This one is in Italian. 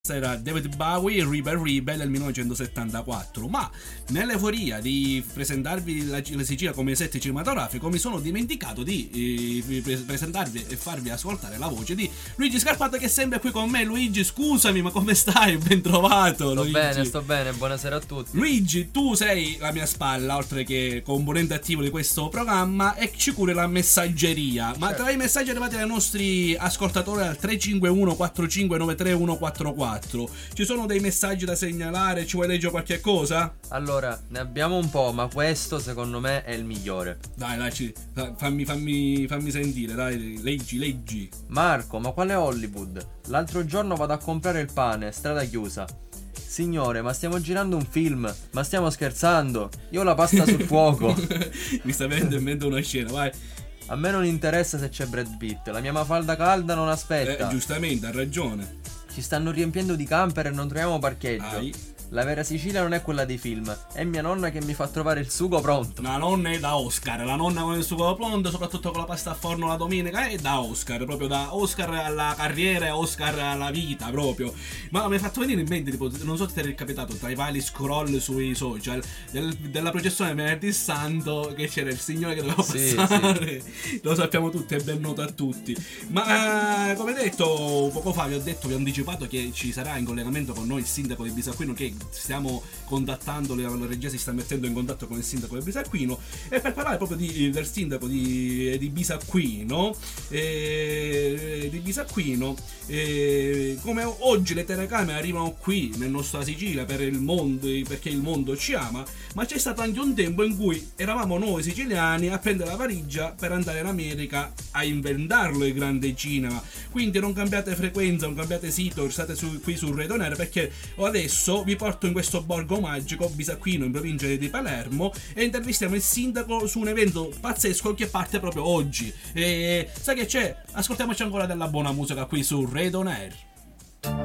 era David Bowie, Rebel del 1974, ma nell'euforia di presentarvi la Sicilia come set cinematografico mi sono dimenticato di presentarvi e farvi ascoltare la voce di Luigi Scarpato, che è sempre qui con me. Luigi, scusami, ma come stai? Ben trovato. Sto bene, buonasera a tutti. Luigi, tu sei la mia spalla, oltre che componente attivo di questo programma, e ci curi la messaggeria. Ma tra i messaggi arrivati dai nostri ascoltatori al 351 4593 144 ci sono dei messaggi da segnalare? Ci vuoi leggere qualche cosa? Allora, ne abbiamo un po', ma questo secondo me è il migliore. Dai, fammi sentire, dai, leggi. Marco, ma quale Hollywood? L'altro giorno vado a comprare il pane, strada chiusa. Signore, ma stiamo girando un film? Ma stiamo scherzando? Io ho la pasta sul fuoco. Mi sta venendo in mente una scena, vai. A me non interessa se c'è Brad Pitt, la mia mafalda calda non aspetta. Giustamente, ha ragione. Ci stanno riempiendo di camper e non troviamo parcheggio. La vera Sicilia non è quella dei film, è mia nonna che mi fa trovare il sugo pronto. La nonna è da Oscar, la nonna con il sugo pronto, soprattutto con la pasta a forno la domenica, è da Oscar, proprio da Oscar alla carriera e Oscar alla vita proprio. Ma mi hai fatto venire in mente, tipo, non so se ti è capitato, tra i vari scroll sui social della processione venerdì santo, che c'era il signore che doveva passare. Sì. Lo sappiamo tutti, è ben noto a tutti. Ma come detto poco fa, vi ho anticipato che ci sarà in collegamento con noi il sindaco di Bisacquino, che stiamo contattando, la regia si sta mettendo in contatto con il sindaco di Bisacquino, e per parlare proprio del sindaco di Bisacquino, come oggi le telecamere arrivano qui nella nostra Sicilia per il mondo, perché il mondo ci ama, ma c'è stato anche un tempo in cui eravamo noi siciliani a prendere la valigia per andare in America a inventarlo il grande cinema. Quindi non cambiate frequenza, non cambiate sito, state qui su Radio Nera, perché adesso vi porto in questo borgo magico, Bisacquino, in provincia di Palermo, e intervistiamo il sindaco su un evento pazzesco che parte proprio oggi. E sai che c'è? Ascoltiamoci ancora della buona musica qui su Radio Nera.